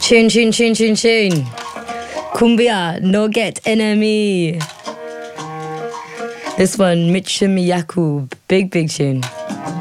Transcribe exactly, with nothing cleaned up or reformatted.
Tune, tune, tune, tune, tune. Kumbia, No Get Enemy. This one, Mitchum Yakub. Big, big tune.